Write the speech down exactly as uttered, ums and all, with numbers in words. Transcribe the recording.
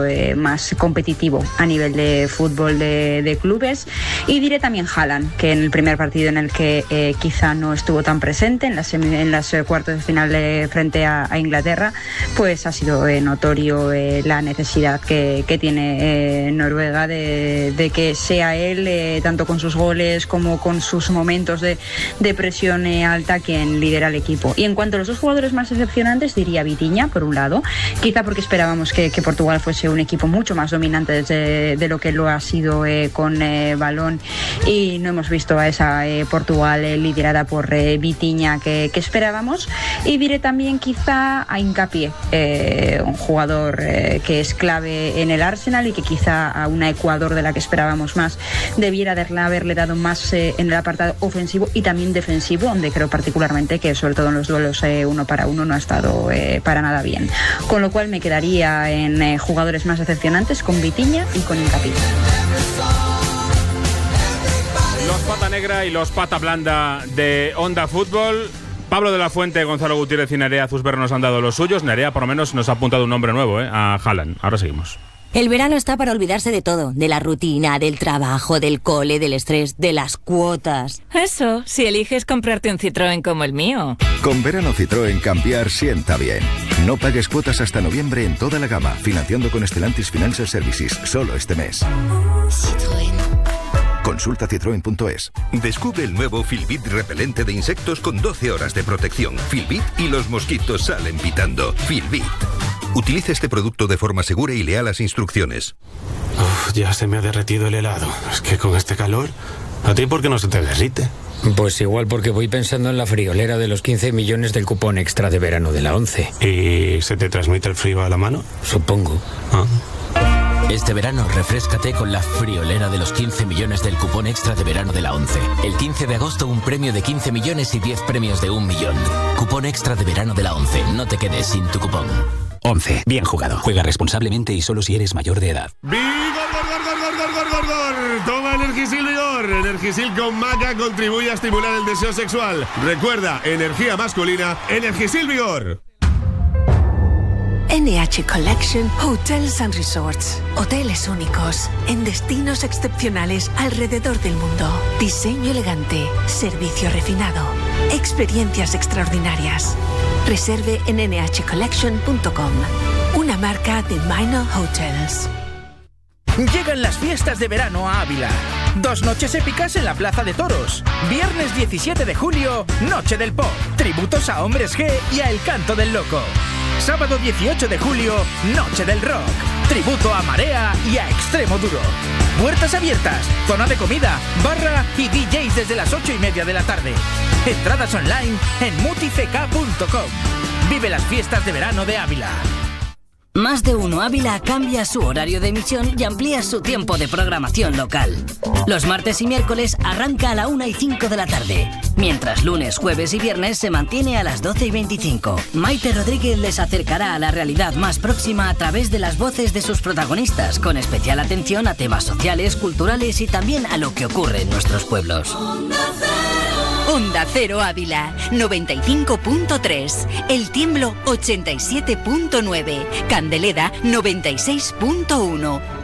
eh, más competitivo a nivel de fútbol de, de clubes. Y diré también Haaland, que en el primer partido en el que eh, quizá no estuvo tan presente, en las, en las eh, cuartos de final eh, frente a, a Inglaterra, pues ha sido eh, notorio eh, la necesidad que, que tiene eh, Noruega de, de que sea él, eh, tanto con sus goles como con sus momentos de, de presión eh, alta, quien lidera el equipo. Y en cuanto a los dos jugadores más decepcionantes, diría Vitinha, por un lado, quizá porque esperábamos que, que Portugal fuese un equipo mucho más dominante desde, de lo que lo ha sido eh, con eh, balón, y no hemos visto a esa eh, Portugal eh, liderada por eh, Vitinha que, que esperábamos. Y diré también quizá a Hincapié, eh, un jugador eh, que es clave en el Arsenal y que quizá a una Ecuador de la que esperábamos más debiera de haberle dado más eh, en el apartado ofensivo y también defensivo, donde creo particularmente que sobre todo en los duelos eh, uno para uno no ha estado eh, para nada bien. Con lo cual me quedaría en eh, jugadores más decepcionantes con Vitinha y con Hincapié. Los pata negra y los pata blanda de Onda Fútbol. Pablo de la Fuente, Gonzalo Gutiérrez y Nerea Zusberro nos han dado los suyos. Nerea por lo menos nos ha apuntado un nombre nuevo, ¿eh? A Haaland. Ahora seguimos. El verano está para olvidarse de todo, de la rutina, del trabajo, del cole, del estrés, de las cuotas. Eso, si eliges comprarte un Citroën como el mío. Con verano Citroën cambiar sienta bien. No pagues cuotas hasta noviembre en toda la gama, financiando con Stellantis Financial Services, solo este mes. Citroën. Consulta citroen punto es. Descubre el nuevo Filbit repelente de insectos con doce horas de protección. Filbit y los mosquitos salen pitando. Filbit. Utilice este producto de forma segura y lea las instrucciones. Uf, ya se me ha derretido el helado. Es que con este calor... ¿A ti por qué no se te derrite? Pues igual porque voy pensando en la friolera de los quince millones del cupón extra de verano de la ONCE. ¿Y se te transmite el frío a la mano? Supongo. Ah. Este verano refréscate con la friolera de los quince millones del cupón extra de verano de la ONCE. El quince de agosto un premio de quince millones y diez premios de un millón. Cupón extra de verano de la ONCE. No te quedes sin tu cupón. ONCE. Bien jugado. Juega responsablemente y solo si eres mayor de edad. ¡Vigor, gor, gor, gor, gor, gor, gor, gor! Toma Energisil Vigor. Energisil con maca contribuye a estimular el deseo sexual. Recuerda, energía masculina, Energisil Vigor. N H Collection Hotels and Resorts. Hoteles únicos, en destinos excepcionales alrededor del mundo. Diseño elegante, servicio refinado, experiencias extraordinarias. Reserve en ene hache collection punto com, una marca de Minor Hotels. Llegan las fiestas de verano a Ávila. Dos noches épicas en la Plaza de Toros. Viernes diecisiete de julio, Noche del Pop. Tributos a Hombres G y a El Canto del Loco. Sábado dieciocho de julio, Noche del Rock. Tributo a Marea y a Extremo Duro. Puertas abiertas, zona de comida, barra y D Js desde las ocho y media de la tarde. Entradas online en mutifk punto com. Vive las fiestas de verano de Ávila. Más de Uno Ávila cambia su horario de emisión y amplía su tiempo de programación local. Los martes y miércoles arranca a la una y cinco de la tarde, mientras lunes, jueves y viernes se mantiene a las doce y veinticinco. Maite Rodríguez les acercará a la realidad más próxima a través de las voces de sus protagonistas, con especial atención a temas sociales, culturales y también a lo que ocurre en nuestros pueblos. Onda Cero Ávila, noventa y cinco punto tres, El Tiemblo ochenta y siete punto nueve, Candeleda noventa y seis punto uno,